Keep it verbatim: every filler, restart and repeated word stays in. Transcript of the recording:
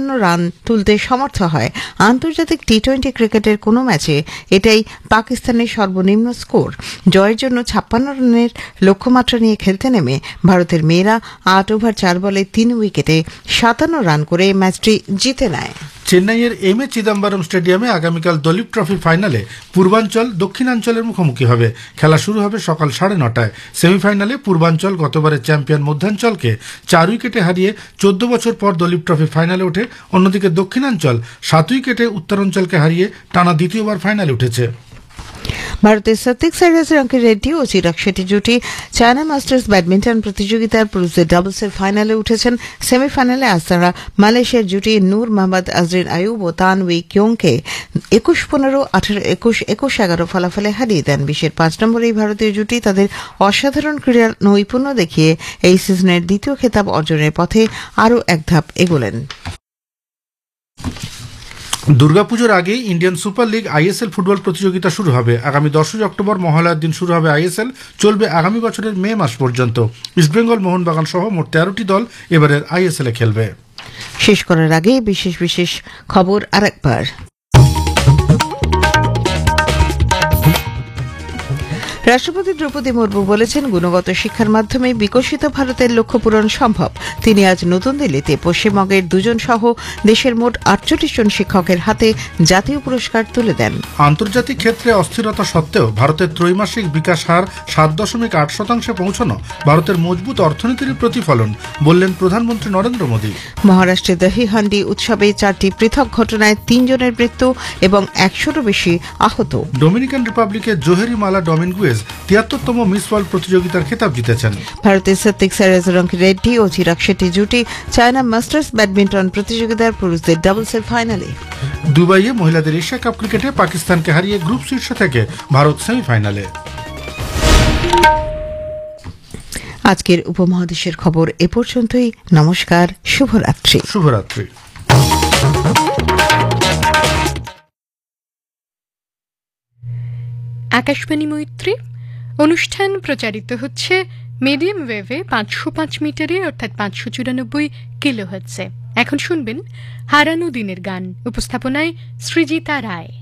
সাতান্ন রান তুলতে সমর্থ হয়। আন্তর্জাতিক টি টোয়েন্টি ক্রিকেটের কোনো ম্যাচে এটাই পাকিস্তানের সর্বনিম্ন স্কোর। জয়ের জন্য ছাপ্পান্ন রানের লক্ষ্যমাত্রা নিয়ে খেলতে নেমে ভারতের মেয়েরা আট ওভার চার বলে তিন উইকেটে সাতান্ন রান করে ম্যাচটি জিতে নেয়। চেন্নাইয়ের এম এ চিদম্বরম স্টেডিয়ামে আগামীকাল দলীপ ট্রফি ফাইনালে পূর্বাঞ্চল দক্ষিণাঞ্চলের মুখোমুখি হবে। খেলা শুরু হবে সকাল সাড়ে নটায়। সেমিফাইনালে পূর্বাঞ্চল গতবারের চ্যাম্পিয়ন মধ্যাঞ্চলকে চার উইকেটে হারিয়ে চোদ্দ বছর পর দলীপ ট্রফি ফাইনালে ওঠে। অন্যদিকে দক্ষিণাঞ্চল সাত উইকেটে উত্তরাঞ্চলকে হারিয়ে টানা দ্বিতীয়বার ফাইনালে উঠেছে। ভারতের সাত্বিক সাইরাজের অঙ্কিত রেড্ডি ও চিরাগ শেট্টি জুটি চায়না মাস্টার্স ব্যাডমিন্টন প্রতিযোগিতার পুরুষদের ডাবলসের ফাইনালে উঠেছেন। সেমিফাইনালে আজ তারা মালয়েশিয়ার জুটি নূর মোহাম্মদ আজরিন আয়ুব ও তান উই কিয়ংকে একুশ পনেরো আঠারো একুশ একুশ এগারো ফলাফলে হারিয়ে দেন। বিশ্বের পাঁচ নম্বরে এই ভারতীয় জুটি তাদের অসাধারণ ক্রীড়া নৈপুণ্য দেখিয়ে এই সিজনের দ্বিতীয় খেতাব অর্জনের পথে আরও এক ধাপ এগোলেন। দুর্গাপুজোর আগে Indian super league ISL football প্রতিযোগিতা শুরু হবে। আগামী দশই অক্টোবর মহালয়ার দিন শুরু হবে আইএসএল, চলবে আগামী বছরের মে মাস পর্যন্ত। ইস্টবেঙ্গল, মোহনবাগান সহ মোট তেরোটি দল এবারের আইএসএল এ খেলবে। শেষ করার আগে বিশেষ বিশেষ খবর আরেকবার। রাষ্ট্রপতি দ্রৌপদী মুর্মু বলেছেন, গুণগত শিক্ষার মাধ্যমে বিকশিত ভারতের লক্ষ্য পূরণ সম্ভব। তিনি আজ নতুন দিল্লিতে পশ্চিমবঙ্গের দুজন সহ দেশের মোট আটচল্লিশ জন শিক্ষকের হাতে জাতীয় পুরস্কার তুলে দেন। আন্তর্জাতিক ক্ষেত্রে অস্থিরতা সত্ত্বেও ভারতের ত্রৈমাসিক বিকাশ হার সাত দশমিক আট শতাংশে পৌঁছানো ভারতের মজবুত অর্থনীতির প্রতিফলন, বললেন প্রধানমন্ত্রী নরেন্দ্র মোদী। মহারাষ্ট্রের দহিহান্ডি উৎসবে চারটি পৃথক ঘটনায় তিনজনের মৃত্যু এবং একশোরও বেশি আহত। ডোমিনিকান রিপাবলিকের জোহেরি মালা ডমিনগুয়েজ তিয়াত্তরতম মিস ওয়ার্ল্ড প্রতিযোগিতার খেতাব জিতেছেন। ভারতের সাত্বিক সাইরাজের অঙ্কিত রেড্ডি ও চিরাগ শেট্টি জুটি চায়না মাস্টার্স ব্যাডমিন্টন প্রতিযোগিতার পুরুষদের ডাবলসের ফাইনালে। দুবাইয়ে মহিলাদের এশিয়া কাপ ক্রিকেটে পাকিস্তানকে হারিয়ে গ্রুপ শীর্ষ থেকে ভারত সেমিফাইনালে। আজকের উপমহাদেশের খবর এ পর্যন্তই। নমস্কার, শুভরাত্রি। শুভরাত্রি। আকাশবাণী মৈত্রী অনুষ্ঠান প্রচারিত হচ্ছে মিডিয়াম ওয়েভে পাঁচশো পাঁচ মিটারে অর্থাৎ পাঁচশো চুরানব্বই কিলো হার্টজে। এখন শুনবেন হারানো দিনের গান, উপস্থাপনায় সৃজিতা রায়।